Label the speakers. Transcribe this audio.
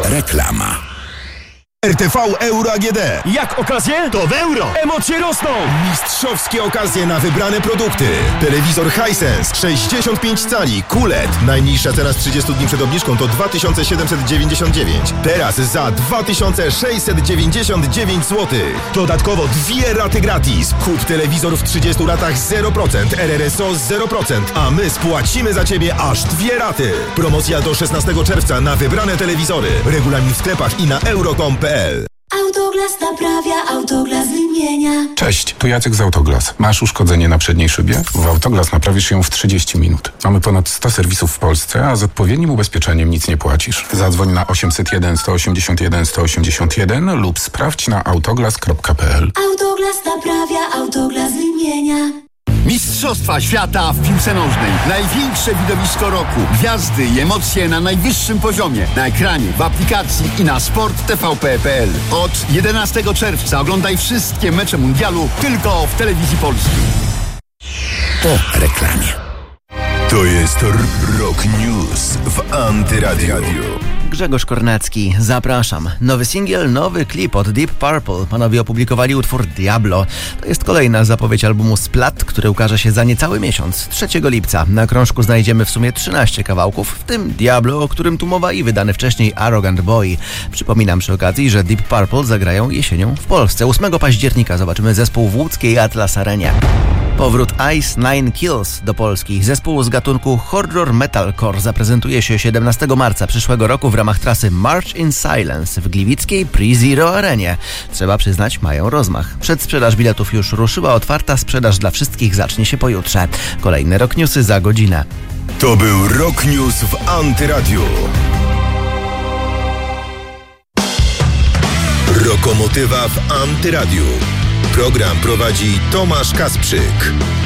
Speaker 1: Reklama. RTV Euro AGD.
Speaker 2: Jak okazje?
Speaker 1: To w euro!
Speaker 2: Emocje rosną!
Speaker 1: Mistrzowskie okazje na wybrane produkty. Telewizor Hisense 65 cali QLED. Najniższa cena z 30 dni przed obniżką to 2799. Teraz za 2699 zł. Dodatkowo 2 raty gratis. Kup telewizor w 30 latach 0%, RRSO 0%, a my spłacimy za Ciebie aż 2 raty. Promocja do 16 czerwca na wybrane telewizory. Regulamin w sklepach i na euro.com.pl.
Speaker 3: Autoglas naprawia, Autoglas wymienia.
Speaker 4: Cześć, tu Jacek z Autoglas. Masz uszkodzenie na przedniej szybie? W Autoglas naprawisz ją w 30 minut. Mamy ponad 100 serwisów w Polsce, a z odpowiednim ubezpieczeniem nic nie płacisz. Zadzwoń na 801 181 181 lub sprawdź na autoglas.pl.
Speaker 3: Autoglas naprawia, Autoglas wymienia.
Speaker 5: Mistrzostwa świata w piłce nożnej. Największe widowisko roku. Gwiazdy i emocje na najwyższym poziomie. Na ekranie, w aplikacji i na sporttvp.pl. Od 11 czerwca oglądaj wszystkie mecze mundialu tylko w telewizji polskiej.
Speaker 1: Po reklamie. To jest Rock News w Antyradiu.
Speaker 6: Grzegorz Kornacki, zapraszam. Nowy singiel, nowy klip od Deep Purple. Panowie opublikowali utwór Diablo. To jest kolejna zapowiedź albumu Splat, który ukaże się za niecały miesiąc, 3 lipca. Na krążku znajdziemy w sumie 13 kawałków, w tym Diablo, o którym tu mowa, i wydany wcześniej Arrogant Boy. Przypominam przy okazji, że Deep Purple zagrają jesienią w Polsce. 8 października zobaczymy zespół w łódzkiej Atlas Arenie. Powrót Ice Nine Kills do Polski. Zespół z gatunku horror metalcore zaprezentuje się 17 marca przyszłego roku w ramach trasy March in Silence w gliwickiej Pre-Zero Arenie. Trzeba przyznać, mają rozmach. Przedsprzedaż biletów już ruszyła, otwarta sprzedaż dla wszystkich zacznie się pojutrze. Kolejne Rock Newsy za godzinę.
Speaker 1: To był Rock News w Antyradiu. Rokomotywa w Antyradiu. Program prowadzi Tomasz Kasprzyk.